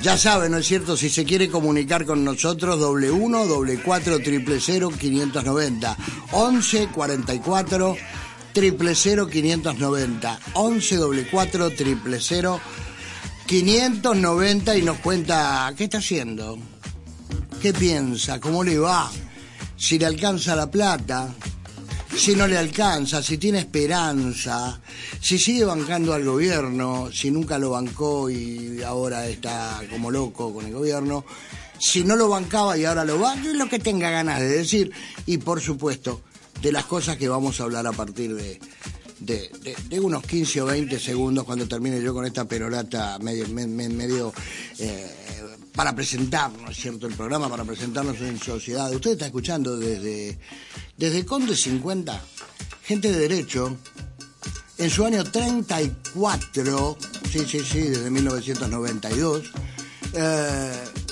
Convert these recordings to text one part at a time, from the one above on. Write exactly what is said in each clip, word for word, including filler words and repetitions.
Ya saben, ¿no es cierto? Si se quiere comunicar con nosotros, doble uno, doble cuatro, triple cero, quinientos noventa. once, cuarenta y cuatro, triple cero, quinientos noventa. once, doble cuatro, triple cero, quinientos noventa y nos cuenta qué está haciendo, qué piensa, cómo le va, si le alcanza la plata, si no le alcanza, si tiene esperanza, si sigue bancando al gobierno, si nunca lo bancó y ahora está como loco con el gobierno, si no lo bancaba y ahora lo va, es lo que tenga ganas de decir, y por supuesto de las cosas que vamos a hablar a partir de, de, de, de unos quince o veinte segundos cuando termine yo con esta perorata medio, medio, medio eh, para presentarnos, ¿no es cierto?, el programa, para presentarnos en sociedad. Usted está escuchando desde, desde Conde cincuenta, gente de derecho, en su año treinta y cuatro, sí, sí, sí, desde mil novecientos noventa y dos, eh,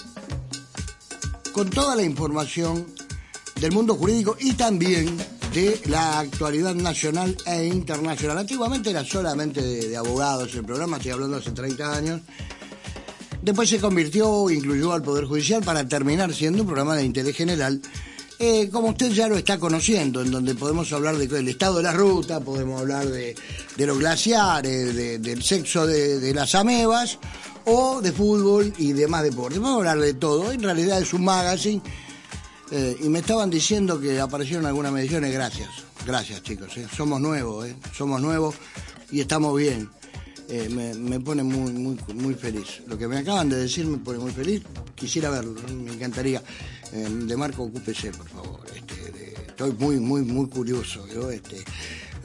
con toda la información del mundo jurídico y también de la actualidad nacional e internacional. Antiguamente era solamente de, de abogados el programa, estoy hablando hace treinta años. Después se convirtió, incluyó al Poder Judicial para terminar siendo un programa de interés general, eh, como usted ya lo está conociendo, en donde podemos hablar de, del estado de la ruta, podemos hablar de, de los glaciares, de, del sexo de, de las amebas, o de fútbol y demás deportes. Podemos hablar de todo, en realidad es un magazine, eh, y me estaban diciendo que aparecieron algunas mediciones, gracias, gracias chicos, eh. somos nuevos, eh, somos nuevos y estamos bien. Eh, me, me pone muy muy muy feliz. Lo que me acaban de decir me pone muy feliz. Quisiera verlo, me encantaría. Eh, de Marco, ocúpese, por favor. Este, de, estoy muy muy muy curioso. Yo, este, eh,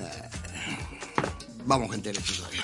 vamos, gente, del estudio.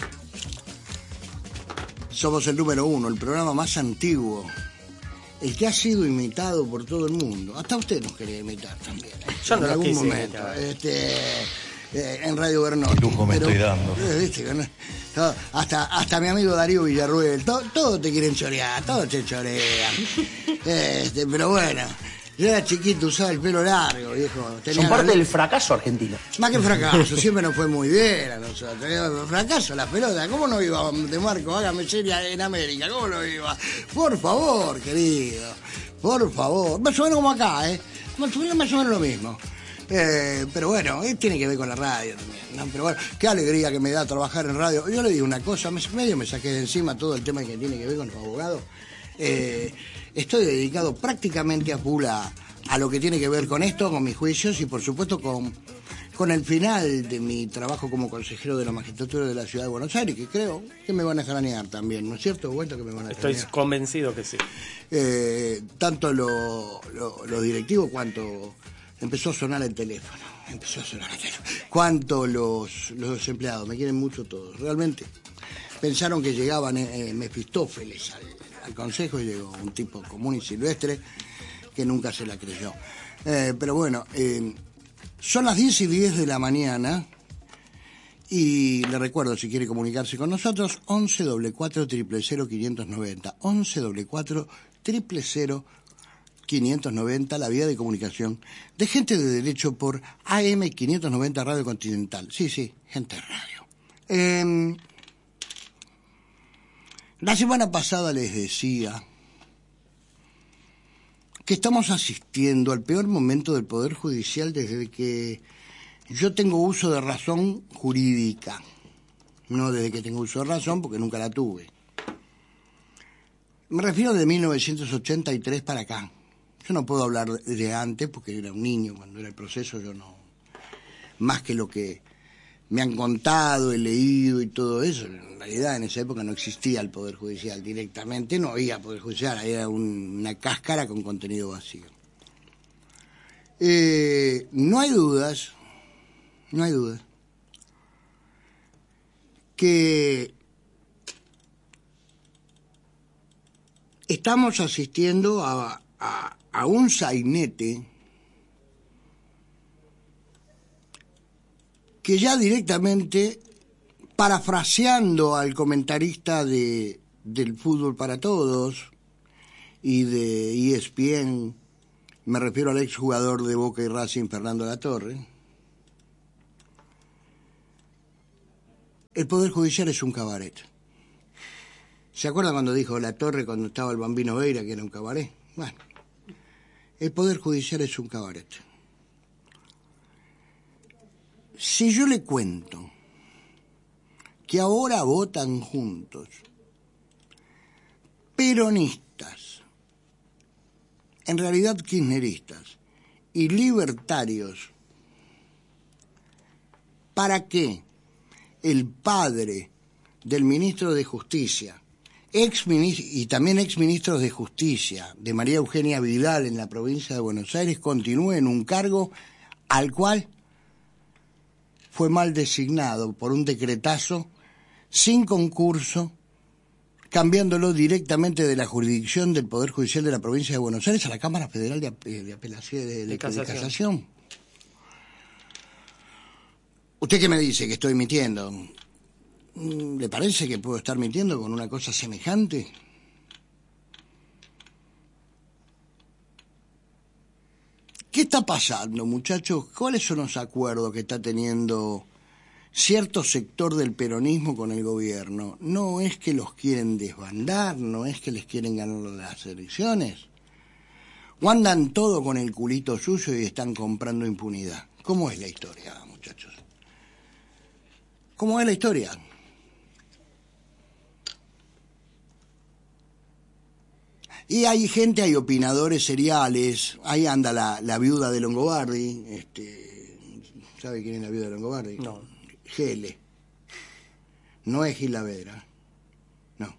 Somos el número uno, el programa más antiguo, el que ha sido imitado por todo el mundo. Hasta usted nos quería imitar también. ¿eh? Yo no en lo algún quise momento. imitar. Este, eh, en Radio Bernotti. Qué lujo me Pero, estoy dando. eh, ¿viste? Todo, hasta, hasta mi amigo Darío Villarruel, todo, todo te quieren chorear, todo te chorean. Este, pero bueno, yo era chiquito, usaba el pelo largo, viejo. Tenía Son parte la... del fracaso argentino. Más que fracaso, siempre nos fue muy bien a nosotros. Fracaso la pelota, ¿cómo no iba de Marco? Hágame seria en América, ¿cómo no iba? Por favor, querido, por favor. Más o menos como acá, ¿eh? Más o menos, más o menos lo mismo. Eh, pero bueno, eh, tiene que ver con la radio también, ¿no? Pero bueno, qué alegría que me da trabajar en radio. Yo le digo una cosa, me, medio me saqué de encima todo el tema que tiene que ver con los abogados. Eh, estoy dedicado prácticamente a full a, a lo que tiene que ver con esto, con mis juicios y por supuesto con, con el final de mi trabajo como consejero de la magistratura de la Ciudad de Buenos Aires, que creo que me van a extrañar también, ¿no es cierto, Vuelta? Que me van a Estoy extrañar. convencido que sí. Eh, tanto lo, lo, lo directivo cuanto... Empezó a sonar el teléfono, empezó a sonar el teléfono. Cuánto los, los empleados, me quieren mucho todos, realmente. Pensaron que llegaban eh, Mefistófeles al, al consejo y llegó un tipo común y silvestre que nunca se la creyó. Eh, pero bueno, eh, son las diez y diez de la mañana y le recuerdo, si quiere comunicarse con nosotros, once, doble cuatro, triple cero, quinientos noventa, once, doble cuatro, triple cero, quinientos noventa, la vía de comunicación de gente de derecho por A M quinientos noventa Radio Continental. Sí, sí, gente de radio. Eh, la semana pasada les decía que estamos asistiendo al peor momento del Poder Judicial desde que yo tengo uso de razón jurídica. No desde que tengo uso de razón, porque nunca la tuve. Me refiero de mil novecientos ochenta y tres para acá. Yo no puedo hablar de antes porque era un niño cuando era el proceso, yo no... Más que lo que me han contado, he leído y todo eso, en realidad en esa época no existía el Poder Judicial directamente, no había Poder Judicial, era un, una cáscara con contenido vacío. Eh, no hay dudas, no hay dudas, que estamos asistiendo a... a a un sainete que ya directamente, parafraseando al comentarista de, del Fútbol para Todos y de E S P N, me refiero al exjugador de Boca y Racing, Fernando Latorre, el Poder Judicial es un cabaret. ¿Se acuerdan cuando dijo La Torre cuando estaba el Bambino Veira que era un cabaret? Bueno, el Poder Judicial es un cabaret. Si yo le cuento que ahora votan juntos peronistas, en realidad kirchneristas y libertarios, para que el padre del ministro de Justicia, ex y también exministros de Justicia de María Eugenia Vidal en la provincia de Buenos Aires, continúe en un cargo al cual fue mal designado por un decretazo sin concurso, cambiándolo directamente de la jurisdicción del Poder Judicial de la provincia de Buenos Aires a la Cámara Federal de, de Apelación de, de, de, casación. de Casación. ¿Usted qué me dice que estoy mintiendo? ¿Le parece que puedo estar mintiendo con una cosa semejante? ¿Qué está pasando, muchachos? ¿Cuáles son los acuerdos que está teniendo cierto sector del peronismo con el gobierno? No es que los quieren desbandar, no es que les quieren ganar las elecciones. O andan todo con el culito suyo y están comprando impunidad. ¿Cómo es la historia, muchachos? ¿Cómo es la historia? Y hay gente, hay opinadores seriales, ahí anda la, la viuda de Longobardi, este, ¿sabe quién es la viuda de Longobardi? No. Gele. No es Gilavedra. No.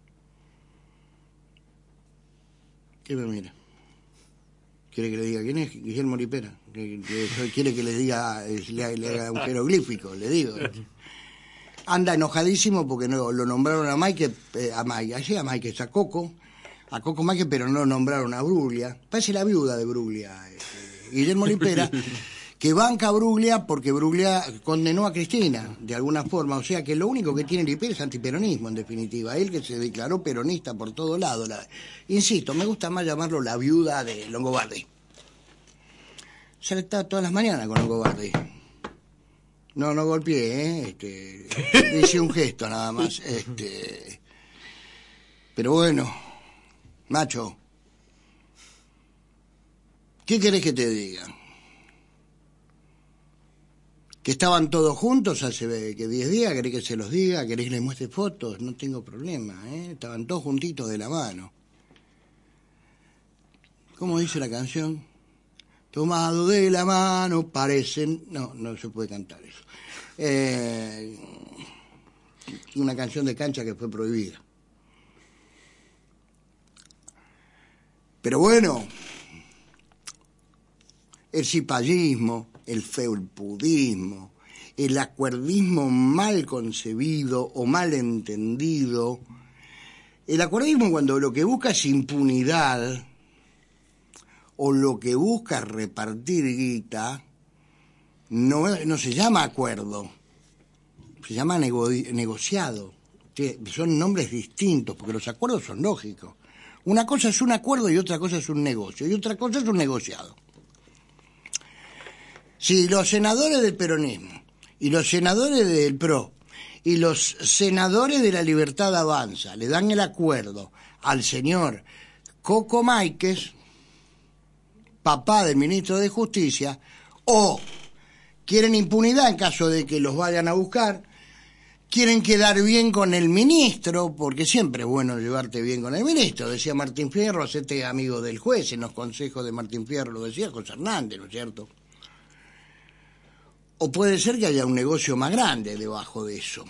¿Qué me mira? ¿Quiere que le diga quién es? Guillermo Lipera. ¿Quiere que le diga, le, le haga un jeroglífico? Le digo. Anda enojadísimo porque no lo nombraron a Mike, eh, a Mike, allí a Mike, a Coco, a Coco Mike, pero no nombraron a Bruglia. Parece la viuda de Bruglia, este, Guillermo Lipera, que banca a Bruglia porque Bruglia condenó a Cristina, de alguna forma. O sea que lo único que tiene Lipera es antiperonismo, en definitiva. Él que se declaró peronista por todo lado. La, insisto, me gusta más llamarlo la viuda de Longobardi. Se le está todas las mañanas con Longobardi. No, no golpeé, ¿eh? Este, hice un gesto nada más. Este, pero bueno, macho, ¿qué querés que te diga? Que estaban todos juntos hace que diez días, ¿querés que se los diga? ¿Querés que les muestre fotos? No tengo problema, ¿eh? Estaban todos juntitos de la mano. ¿Cómo dice la canción? Tomado de la mano, parecen... No, no se puede cantar eso. Eh, una canción de cancha que fue prohibida. Pero bueno, el cipallismo, el felpudismo, el acuerdismo mal concebido o mal entendido. El acuerdismo cuando lo que busca es impunidad o lo que busca es repartir guita, no, no se llama acuerdo, se llama nego, negociado. Son nombres distintos porque los acuerdos son lógicos. Una cosa es un acuerdo y otra cosa es un negocio, y otra cosa es un negociado. Si los senadores del peronismo y los senadores del P R O y los senadores de la Libertad Avanza le dan el acuerdo al señor Coco Máiquez, papá del ministro de Justicia, o quieren impunidad en caso de que los vayan a buscar, quieren quedar bien con el ministro, porque siempre es bueno llevarte bien con el ministro, decía Martín Fierro, hacete amigo del juez, en los consejos de Martín Fierro lo decía José Hernández, ¿no es cierto? O puede ser que haya un negocio más grande debajo de eso.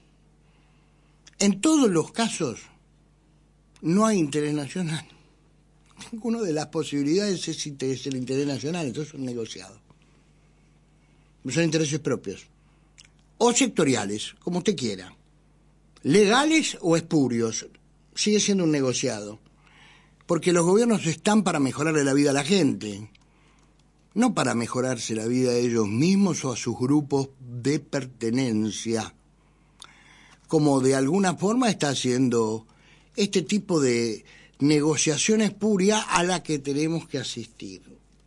En todos los casos no hay interés nacional. Una de las posibilidades es el interés nacional, entonces son negociados. Son intereses propios. O sectoriales, como usted quiera. Legales o espurios. Sigue siendo un negociado. Porque los gobiernos están para mejorarle la vida a la gente. No para mejorarse la vida de ellos mismos o a sus grupos de pertenencia. Como de alguna forma está haciendo este tipo de negociación espuria a la que tenemos que asistir.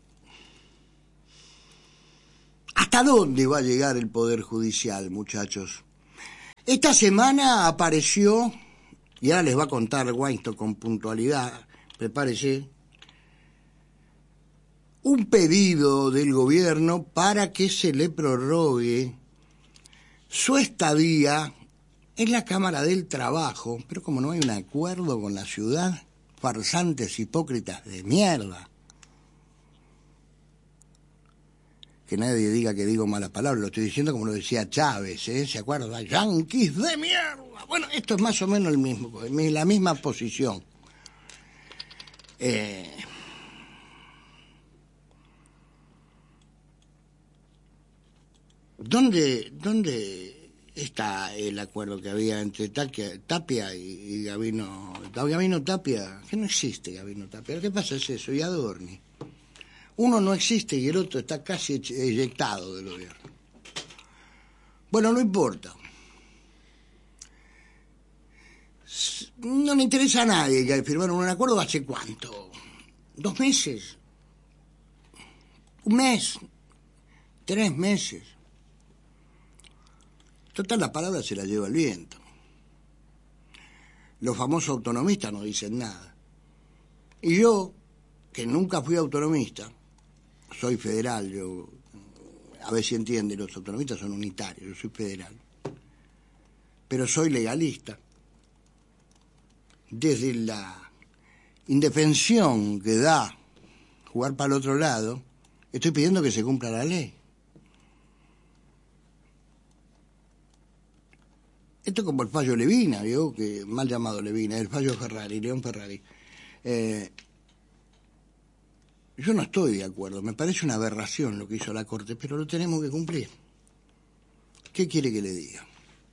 ¿Hasta dónde va a llegar el Poder Judicial, muchachos? Esta semana apareció, y ahora les va a contar Weinstock con puntualidad, prepárese, un pedido del gobierno para que se le prorrogue su estadía en la Cámara del Trabajo, pero como no hay un acuerdo con la ciudad, farsantes hipócritas de mierda. Que nadie diga que digo malas palabras, lo estoy diciendo como lo decía Chávez, ¿eh? ¿Se acuerda? Yanquis de mierda. Bueno, esto es más o menos el mismo, la misma posición. Eh... ¿Dónde, ¿Dónde está el acuerdo que había entre Tapia, Tapia y, y Gabino? Gabino Tapia, que no existe Gabino Tapia. ¿Qué pasa es eso? Y Adorni. Uno no existe y el otro está casi eyectado del gobierno. Bueno, no importa. No le interesa a nadie que firmaron un acuerdo hace cuánto. ¿Dos meses? ¿Un mes? ¿Tres meses? Total, la palabra se la lleva el viento. Los famosos autonomistas no dicen nada. Y yo, que nunca fui autonomista, soy federal, yo, a ver si entiende, los autonomistas son unitarios, yo soy federal. Pero soy legalista. Desde la indefensión que da jugar para el otro lado, estoy pidiendo que se cumpla la ley. Esto es como el fallo Levina, ¿vio? Que mal llamado Levina, el fallo Ferrari, León Ferrari. Eh, yo no estoy de acuerdo, me parece una aberración lo que hizo la Corte, pero lo tenemos que cumplir. ¿Qué quiere que le diga?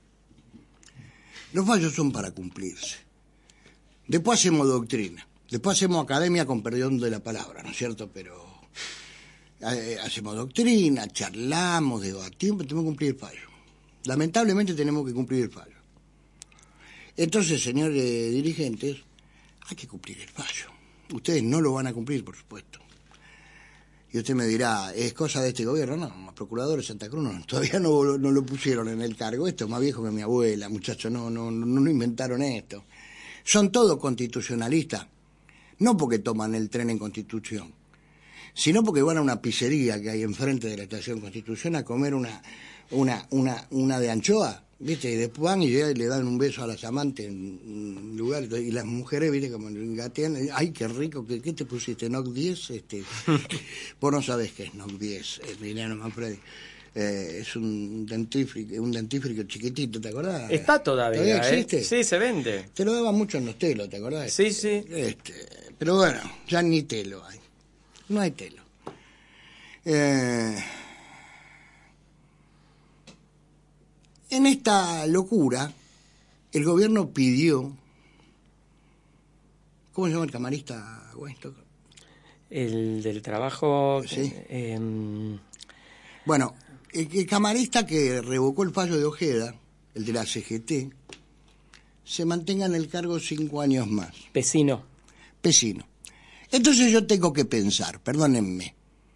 Los fallos son para cumplirse. Después hacemos doctrina, después hacemos academia con perdón de la palabra, ¿no es cierto? Pero eh, hacemos doctrina, charlamos, debatimos, tenemos que cumplir el fallo. Lamentablemente tenemos que cumplir el fallo. Entonces, señores dirigentes, hay que cumplir el fallo. Ustedes no lo van a cumplir, por supuesto. Y usted me dirá, ¿es cosa de este gobierno? No, los procuradores de Santa Cruz no, todavía no, no lo pusieron en el cargo. Esto es más viejo que mi abuela, muchachos, no, no, no, no inventaron esto. Son todos constitucionalistas, no porque toman el tren en Constitución, sino porque van a una pizzería que hay enfrente de la estación Constitución a comer una, una, una, una de anchoa, ¿viste? Y después van y le dan un beso a las amantes en lugar, y las mujeres, ¿viste? Como gatean, ay, qué rico, ¿qué, qué te pusiste? ¿N O C diez? Este, vos no sabés qué es N O C diez, Emiliano Manfredi. Eh, es un dentífrico, un dentífrico chiquitito, ¿te acordás? Está todavía, ¿Todavía existe? ¿Eh? Sí, se vende. Te lo daban mucho en los telos, ¿te acordás? Sí, sí. Este, pero bueno, ya ni telo hay. No hay telo. Eh, en esta locura, el gobierno pidió... ¿Cómo se llama el camarista Weinstock? El del trabajo... Sí. Eh, bueno, el, el camarista que revocó el fallo de Ojeda, el de la C G T, se mantenga en el cargo cinco años más. Pesino. Pesino. Entonces yo tengo que pensar, perdónenme,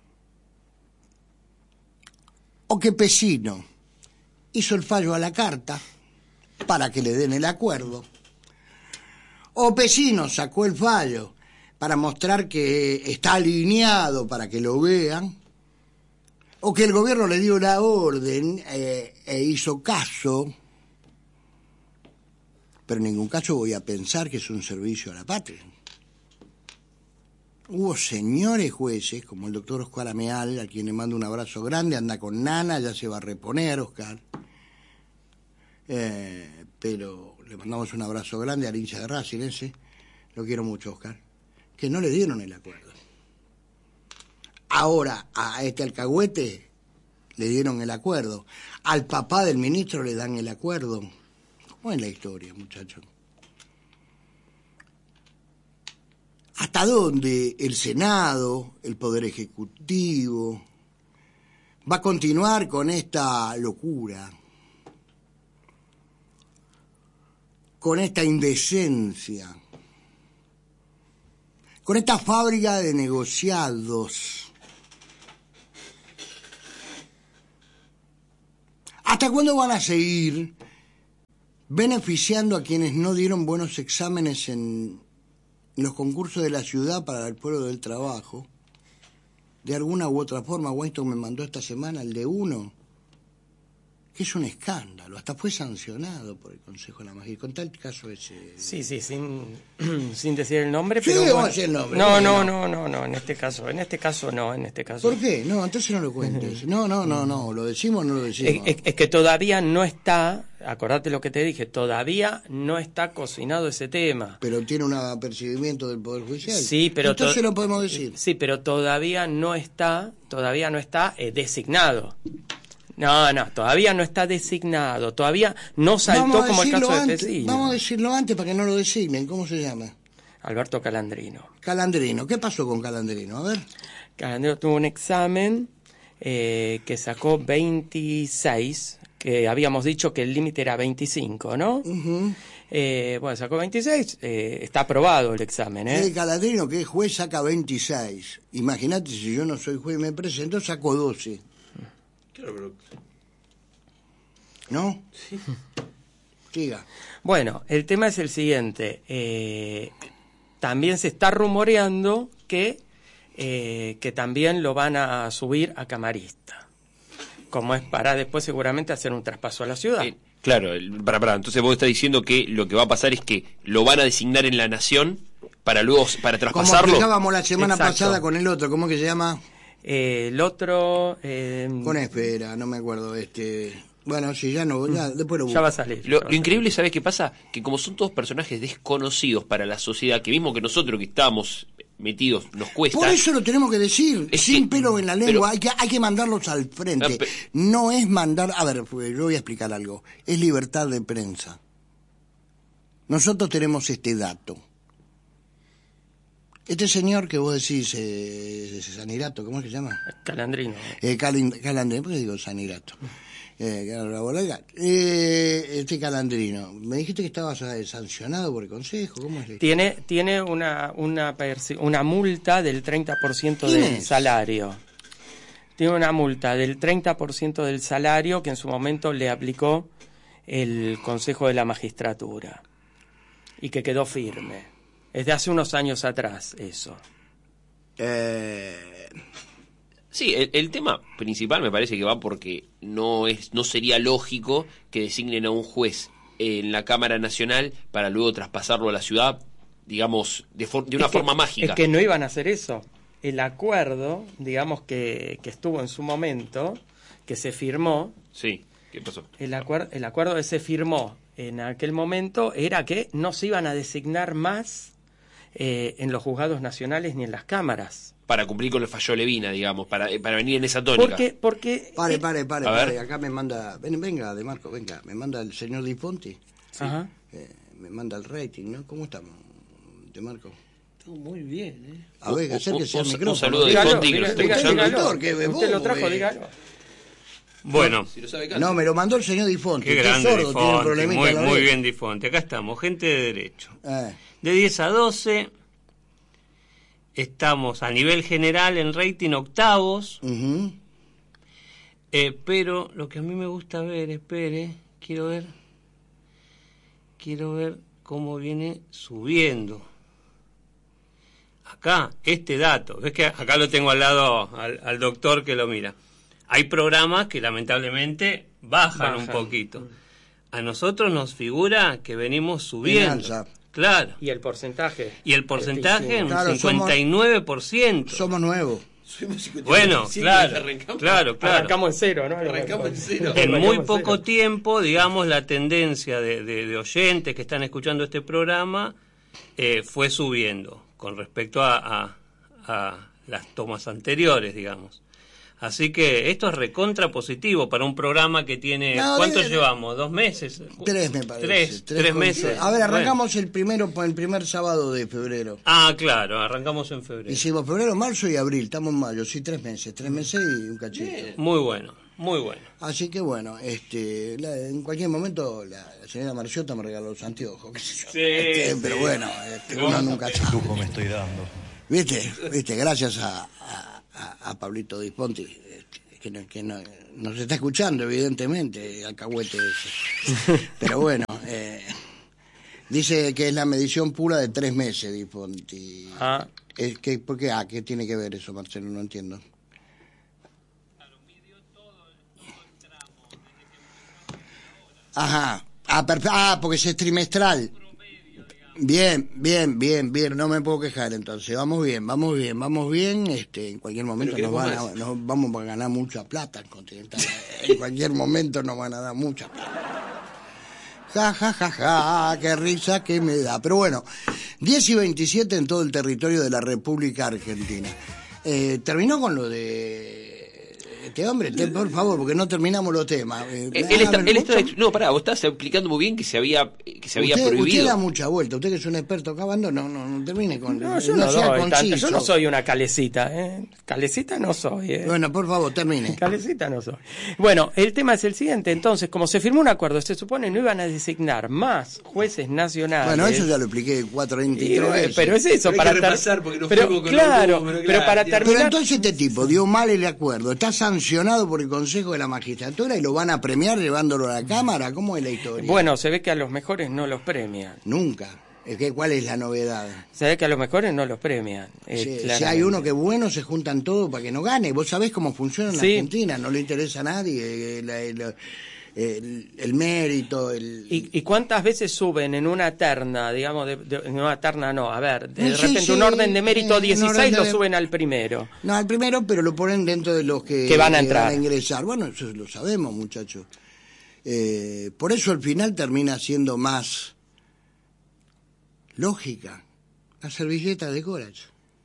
o que Pesino hizo el fallo a la carta para que le den el acuerdo, o Pesino sacó el fallo para mostrar que está alineado para que lo vean, o que el gobierno le dio la orden eh, e hizo caso, pero en ningún caso voy a pensar que es un servicio a la patria. Hubo señores jueces, como el doctor Oscar Ameal, a quien le mando un abrazo grande, anda con Nana, ya se va a reponer, Oscar. Eh, pero le mandamos un abrazo grande al hincha de Racing ese, lo quiero mucho, Oscar, que no le dieron el acuerdo. Ahora, a este alcahuete le dieron el acuerdo, al papá del ministro le dan el acuerdo. ¿Cómo es la historia, muchachos? ¿Hasta dónde el Senado, el Poder Ejecutivo, va a continuar con esta locura, con esta indecencia, con esta fábrica de negociados? ¿Hasta cuándo van a seguir beneficiando a quienes no dieron buenos exámenes en los concursos de la ciudad para el pueblo del trabajo. De alguna u otra forma, Weinstein me mandó esta semana el de uno, que es un escándalo, hasta fue sancionado por el Consejo de la Magistratura. Contá el caso ese. Sí, sí, sin, sin decir el nombre, sí, pero vamos bueno. a decir el nombre. No, no, no, no, no, en este caso, en este caso no, en este caso. ¿Por qué? No, entonces no lo cuentes. No, no, no, no, ¿lo decimos o no lo decimos? Es, es, es que todavía no está, acordate lo que te dije, todavía no está cocinado ese tema. Pero tiene un apercibimiento del Poder Judicial. Sí, pero entonces lo podemos decir. Sí, pero todavía no está, todavía no está eh, designado. No, no, todavía no está designado, todavía no saltó como el caso antes, de Pesino. Vamos a decirlo antes para que no lo designen. ¿Cómo se llama? Alberto Calandrino. Calandrino. ¿Qué pasó con Calandrino? A ver. Calandrino tuvo un examen eh, que sacó veintiséis, que habíamos dicho que el límite era veinticinco, ¿no? Uh-huh. eh, bueno, sacó veintiséis, eh, está aprobado el examen, ¿eh? El Calandrino, que es juez, saca veintiséis. Imagínate, si yo no soy juez y me presento, saco doce. Claro, pero... ¿No? Sí. Siga. Bueno, el tema es el siguiente. Eh, también se está rumoreando que, eh, que también lo van a subir a camarista. Como es para después seguramente hacer un traspaso a la ciudad. Eh, claro, el, para, para, entonces vos estás diciendo que lo que va a pasar es que lo van a designar en la Nación para luego, para traspasarlo. Como explicábamos la semana Exacto. pasada con el otro, ¿cómo que se llama? Eh, el otro... Eh, con espera, no me acuerdo, este... Bueno, si ya no, ya, después lo busco. Ya va a salir. Lo, va a lo increíble, salir. ¿sabes qué pasa? Que como son todos personajes desconocidos para la sociedad, que mismo que nosotros que estamos metidos nos cuesta... Por eso lo tenemos que decir, Es sin que- pelo en la lengua, pero- hay que hay que mandarlos al frente. Ah, pe- No es mandar... A ver, pues, yo voy a explicar algo. Es libertad de prensa. Nosotros tenemos este dato. Este señor que vos decís, eh, Sanirato, ¿cómo es que se llama? Calandrino. Eh, Calin- Calandrino, ¿por qué digo Sanirato? Eh, eh, este Calandrino, me dijiste que estabas eh, sancionado por el Consejo, ¿cómo es? Tiene, tiene una, una, persi- una multa del treinta por ciento ¿Quién del es? salario. Tiene una multa del treinta por ciento del salario que en su momento le aplicó el Consejo de la Magistratura y que quedó firme. Es de hace unos años atrás eso. Eh... Sí, el, el tema principal me parece que va porque no es no sería lógico que designen a un juez en la Cámara Nacional para luego traspasarlo a la ciudad, digamos, de, for, de una Es que- forma mágica. Es que no iban a hacer eso. El acuerdo, digamos, que, que estuvo en su momento, que se firmó, Sí, ¿qué pasó? el, acuer- el acuerdo que se firmó en aquel momento era que no se iban a designar más eh, en los juzgados nacionales ni en las cámaras. Para cumplir con el fallo Levina, digamos, para, para venir en esa tónica. Porque, porque Pare, eh, pare, pare, A ver. pare, acá me manda, ven, venga, De Marco, venga, me manda el señor Di Ponti, Ajá. eh, me manda el rating, ¿no? ¿Cómo estamos, De Marco? Estamos muy bien, ¿eh? A ver, Un- acérquese un- al un micrófono. saludo de Dígalo, Conti, que lo diga- está diga- escuchando. dígalo. Doctor, qué Usted bobo, lo trajo, eh. dígalo. Bueno, Si lo sabe Cante. No, me lo mandó el señor Di Fonti, qué que es grande sordo, tiene un Difonte, problemita muy, en la muy oreja. bien Difonte. Acá estamos, gente de derecho. Eh, De diez a doce, estamos a nivel general en rating octavos, ujú. eh, pero lo que a mí me gusta ver, espere, quiero ver, quiero ver cómo viene subiendo. Acá, este dato, ves que acá lo tengo al lado al, al doctor que lo mira. Hay programas que lamentablemente bajan, Bajan. un poquito. A nosotros nos figura que venimos En subiendo. alza. Claro. Y el porcentaje. Y el porcentaje en Claro, un cincuenta y nueve por ciento. Somos nuevos. Subimos cincuenta y Bueno, cinco, claro, arrancamos. claro, claro. Arrancamos en cero, ¿no? Arrancamos en cero. En Arrancamos muy en poco cero. tiempo, digamos, la tendencia de, de- de oyentes que están escuchando este programa eh, fue subiendo con respecto a, a- a las tomas anteriores, digamos. Así que esto es recontra positivo para un programa que tiene... No, ¿Cuánto debe- llevamos? ¿Dos meses? Tres, me parece. Tres, tres con- meses. A ver, Bueno. arrancamos el primero, el primer sábado de febrero. Ah, claro, arrancamos en febrero. Hicimos febrero, marzo y abril, estamos en mayo, sí, tres meses, tres meses y un cachito. Muy bueno, muy bueno. Así que bueno, este, la- en cualquier momento la, la señora Marciota me regaló los anteojos, qué sé yo. Sí, Este, sí. Pero bueno, este, uno nunca sabe. lujo me estoy dando. ¿Viste? ¿Viste? Gracias a, a, a- a Pablito Di Ponti, este, que, no, que no, nos está escuchando, evidentemente, alcahuete ese. Pero bueno, eh, dice que es la medición pura de tres meses, Di Fonti. Ah. Es que, ¿por qué? Ah, ¿qué tiene que ver eso, Marcelo? No entiendo. Ajá. Ah, perfe- ah, porque es trimestral. Bien, bien, bien, bien, no me puedo quejar entonces, vamos bien, vamos bien, vamos bien, este, en cualquier momento nos, van a, nos vamos a ganar mucha plata en Continental, en cualquier momento nos van a dar mucha plata. Ja, ja, ja, ja, qué risa que me da, pero bueno, diez y veintisiete en todo el territorio de la República Argentina. Eh, terminó con lo de... Este hombre, te, por favor, porque no terminamos los temas. Eh, él está, ver, él está, no, pará, vos estás explicando muy bien que se había, que se había usted, prohibido. Usted da mucha vuelta, usted que es un experto acabando, no, no, no termine con... No, yo no no, sea doy conciso. tanto, yo no soy una calecita, ¿eh? Calecita no soy, ¿eh? Bueno, por favor, termine. Calecita no soy. Bueno, el tema es el siguiente, entonces, como se firmó un acuerdo, se supone no iban a designar más jueces nacionales. Bueno, eso ya lo expliqué cuatro veintitrés Y, bueno, veces. pero es eso, Pero hay para que ter- repasar porque nos pero, fuimos con claro, los números, pero claro, para tiene- Pero terminar, entonces este tipo dio mal el acuerdo, está sancionado por el Consejo de la Magistratura y lo van a premiar llevándolo a la Cámara. ¿Cómo es la historia? bueno, se ve que a los mejores no los premian. Nunca. Es que, ¿cuál es la novedad? Se ve que a los mejores no los premian. eh, Si, si hay claramente. uno que es bueno, se juntan todos para que no gane. Vos sabés cómo funciona en Sí. Argentina, no le interesa a nadie el, el, el, el mérito. El... ¿Y, ¿Y cuántas veces suben en una terna, digamos, de, de- en una terna no, a ver, de Sí, repente sí, un orden de eh, mérito un dieciséis orden lo de- suben al primero? No, al primero, pero lo ponen dentro de los que, Que van a entrar. ingresar. Bueno, eso lo sabemos, muchachos. Eh, por eso al final termina siendo más lógica la servilleta de Corach.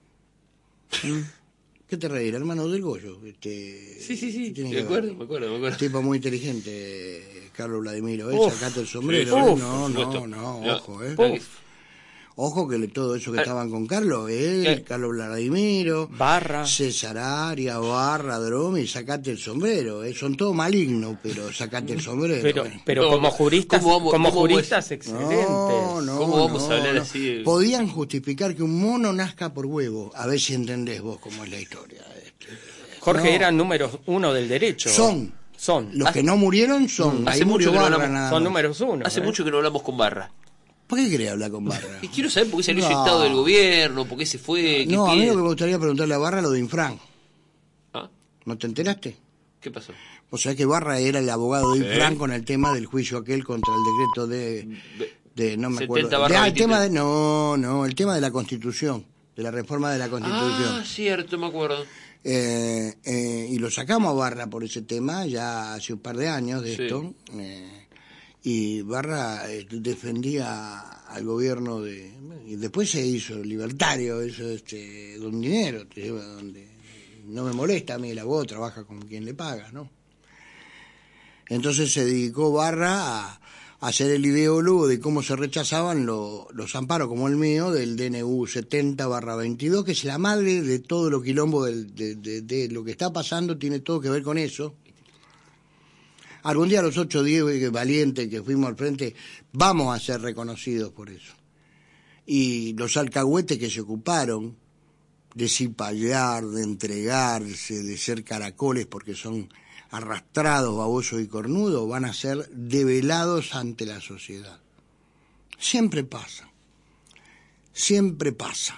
¿Qué te reirá, hermano del Goyo? Este, Sí, sí, sí, tiene me que ver. acuerdo, me acuerdo, me acuerdo. Tipo muy inteligente, Carlos Vladimiro. ¿Eh? Uf, Sacate el sombrero. sí, ¿eh? uf, No, por no, supuesto. no, No. ojo, ¿eh? Uf. Ojo que le- todo eso que Ah. estaban con Carlos, él, ¿Qué? Carlos Vladimiro, Barra. César Arias, Barra, Dromi, sacate el sombrero, ¿eh? Son todos malignos, pero sacate el sombrero. Pero, ¿eh? pero No, como juristas, ¿cómo vamos- como cómo vamos- juristas excelentes. No, no, ¿Cómo vamos no, a hablar no. así de- Podían justificar que un mono nazca por huevo, a ver si entendés vos cómo es la historia. Este. Jorge No. eran números uno del derecho. Son. Son. Los que no murieron son, Hace ahí murió mucho que no Barra hablamos- nada Son más. números uno. Hace ¿eh? mucho que no hablamos con Barra. ¿Por qué quería hablar con Barra? Y quiero saber por qué salió No. eyectado del gobierno, por qué se fue, qué No, a mí pide. lo que me gustaría preguntarle a Barra lo de Infran. Ah, ¿No te enteraste? ¿qué pasó? O sea que Barra era el abogado de Sí. Infran con el tema del juicio aquel contra el decreto de... de no me setenta acuerdo. barra De- ah, el veintitrés. tema de, no, no, el tema de la Constitución, de la reforma de la Constitución. Ah, cierto, me acuerdo. Eh, eh, y lo sacamos a Barra por ese tema ya hace un par de años de Sí. esto. eh, y Barra eh, defendía al gobierno de... Y después se hizo libertario, eso este, don dinero, te lleva donde... No me molesta a mí, el abogado trabaja con quien le paga, ¿no? Entonces se dedicó Barra a, a hacer el ideólogo de cómo se rechazaban lo- los amparos como el mío del D N U setenta barra veintidós, que es la madre de todo lo quilombo del- de, de- de lo que está pasando, tiene todo que ver con eso. Algún día los ocho o diez valientes que fuimos al frente vamos a ser reconocidos por eso. Y los alcahuetes que se ocuparon de cipallar, de entregarse, de ser caracoles porque son arrastrados, babosos y cornudos, van a ser develados ante la sociedad. Siempre pasa. Siempre pasa.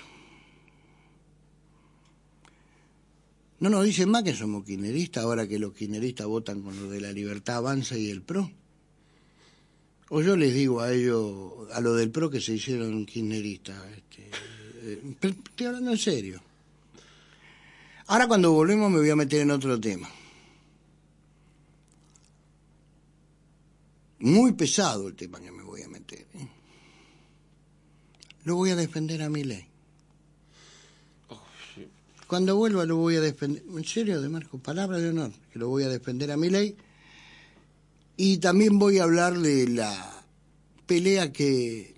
No nos dicen más que somos kirchneristas ahora que los kirchneristas votan con lo de la Libertad Avanza y el P R O. O yo les digo a ellos, a lo del P R O que se hicieron kirchneristas. Este, eh, pero estoy hablando en serio. Ahora cuando volvemos me voy a meter en otro tema. Muy pesado el tema que me voy a meter. ¿eh? Lo voy a defender a mi ley. Cuando vuelva lo voy a defender. En serio, de Marco, palabra de honor, que lo voy a defender a mi ley. Y también voy a hablar de la pelea que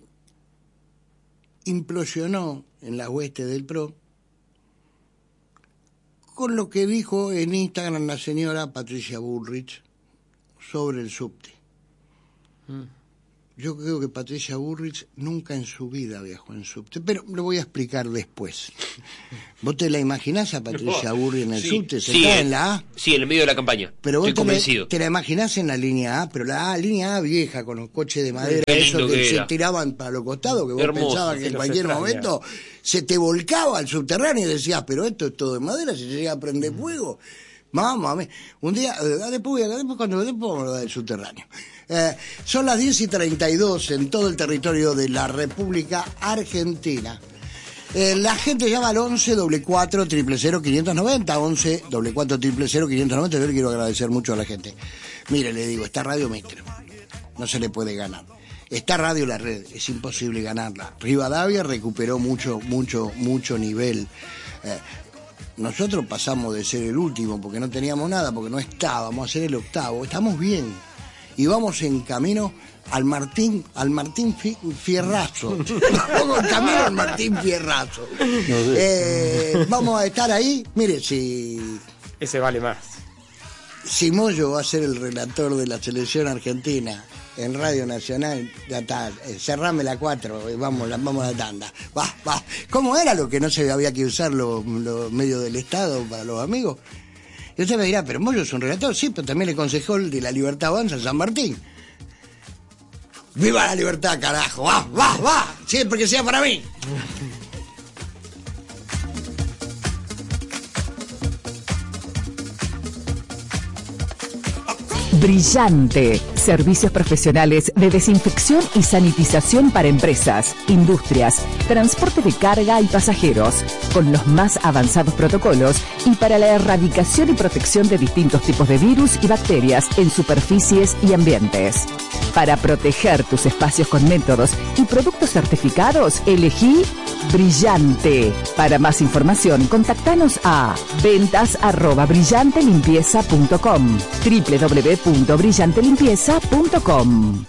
implosionó en las huestes del P R O con lo que dijo en Instagram la señora Patricia Bullrich sobre el subte. Yo creo que Patricia Bullrich nunca en su vida viajó en subte, pero lo voy a explicar después. ¿Vos te la imaginás a Patricia no, Bullrich en el sí, subte? ¿Se sí, está en la A? Sí, en el medio de la campaña. Pero vos Estoy te, convencido. La, te la imaginás en la línea A, pero la A, línea A vieja, con los coches de madera, esos que, que se tiraban para los costados, que vos Hermoso, pensabas que en cualquier extraña. momento se te volcaba al subterráneo y decías, pero esto es todo de madera, si se llega a prender fuego. Mamá, un día, después, después cuando después lo del subterráneo. Eh, son las diez y treinta y dos en todo el territorio de la República Argentina. Eh, la gente llama al once doble cuatro triple cero quinientos noventa, once doble cuatro triple cero quinientos noventa. Yo le quiero agradecer mucho a la gente. Mire, le digo, está Radio Metro, no se le puede ganar. Está Radio La Red, es imposible ganarla. Rivadavia recuperó mucho, mucho, mucho nivel. Eh, nosotros pasamos de ser el último porque no teníamos nada, porque no estábamos, a ser el octavo. Estamos bien. Y vamos en camino al Martín, al Martín Fierrazo. Vamos en camino al Martín Fierrazo. No sé. eh, vamos a estar ahí. Mire, si... Ese vale más. Si Moyo va a ser el relator de la selección argentina en Radio Nacional, ya está, eh, cerrame la cuatro, vamos, vamos a la tanda. Va, va. ¿Cómo era lo que no se había que usar los, los medios del Estado para los amigos? Y usted me dirá, pero Moyo es un relator, sí, pero también el concejal de la Libertad Avanza en San Martín. ¡Viva la libertad, carajo! ¡Va, va, va! Siempre que sea para mí. Brillante. Servicios profesionales de desinfección y sanitización para empresas, industrias, transporte de carga y pasajeros, con los más avanzados protocolos y para la erradicación y protección de distintos tipos de virus y bacterias en superficies y ambientes. Para proteger tus espacios con métodos y productos certificados, elegí Brillante. Para más información, contactanos a ventas arroba brillante limpieza punto com, doble u doble u doble u punto brillante limpieza punto com.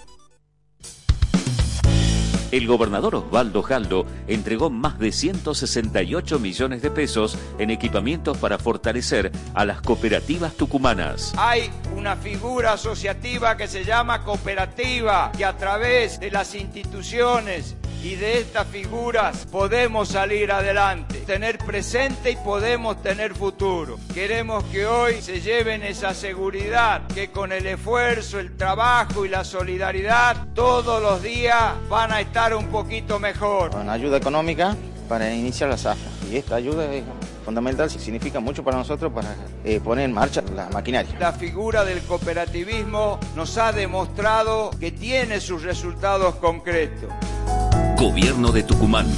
El gobernador Osvaldo Jaldo entregó más de ciento sesenta y ocho millones de pesos en equipamientos para fortalecer a las cooperativas tucumanas. Hay una figura asociativa que se llama cooperativa, que a través de las instituciones y de estas figuras podemos salir adelante, tener presente y podemos tener futuro. Queremos que hoy se lleven esa seguridad, que con el esfuerzo, el trabajo y la solidaridad todos los días van a estar un poquito mejor. Con ayuda económica para iniciar la zafra, y esta ayuda es fundamental, significa mucho para nosotros para eh, poner en marcha la maquinaria. La figura del cooperativismo nos ha demostrado que tiene sus resultados concretos. Gobierno de Tucumán.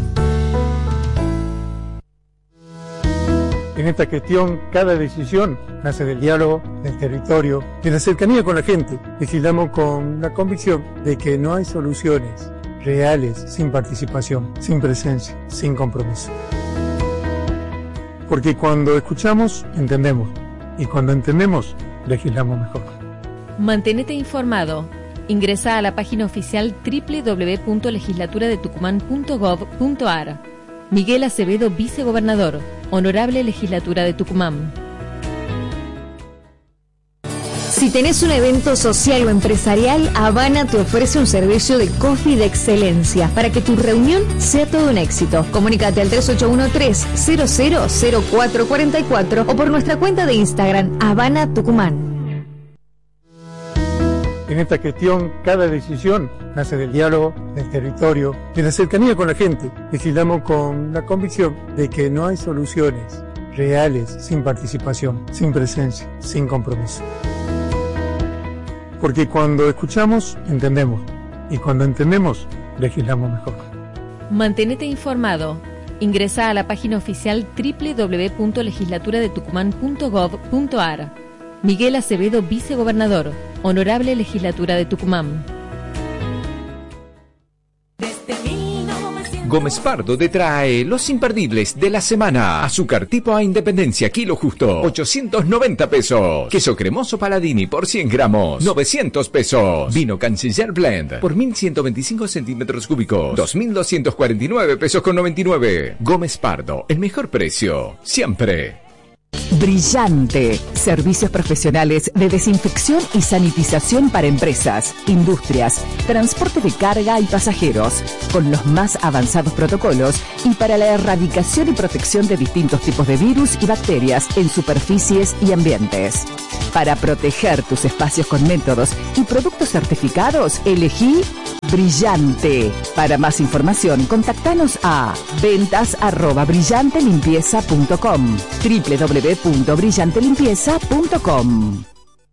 En esta gestión, cada decisión nace del diálogo, del territorio, de la cercanía con la gente. Legislamos con la convicción de que no hay soluciones reales sin participación, sin presencia, sin compromiso. Porque cuando escuchamos, entendemos. Y cuando entendemos, legislamos mejor. Mantenete informado. Ingresa a la página oficial doble u doble u doble u punto legislatura de tucumán punto gov punto ar. Miguel Acevedo, vicegobernador. Honorable Legislatura de Tucumán. Si tenés un evento social o empresarial, Habana te ofrece un servicio de coffee de excelencia para que tu reunión sea todo un éxito. Comunícate al tres ocho uno tres cero cero cero cuatro cuatro cuatro o por nuestra cuenta de Instagram, Habana Tucumán. En esta gestión, cada decisión nace del diálogo, del territorio, de la cercanía con la gente. Legislamos con la convicción de que no hay soluciones reales sin participación, sin presencia, sin compromiso. Porque cuando escuchamos, entendemos. Y cuando entendemos, legislamos mejor. Mantenete informado. Ingresa a la página oficial doble u doble u doble u punto legislatura de tucumán punto gov punto ar. Miguel Acevedo, vicegobernador. Honorable Legislatura de Tucumán. Gómez Pardo te trae los imperdibles de la semana. Azúcar tipo A Independencia, kilo justo, ochocientos noventa pesos. Queso cremoso Paladini por cien gramos, novecientos pesos. Vino Canciller Blend por mil ciento veinticinco centímetros cúbicos, dos mil doscientos cuarenta y nueve pesos con noventa y nueve. Gómez Pardo, el mejor precio, siempre. Brillante. Servicios profesionales de desinfección y sanitización para empresas, industrias, transporte de carga y pasajeros, con los más avanzados protocolos y para la erradicación y protección de distintos tipos de virus y bacterias en superficies y ambientes. Para proteger tus espacios con métodos y productos certificados, elegí Brillante. Para más información, contactanos a ventas arroba brillantelimpieza punto com, doble u doble u doble u punto brillante limpieza punto com.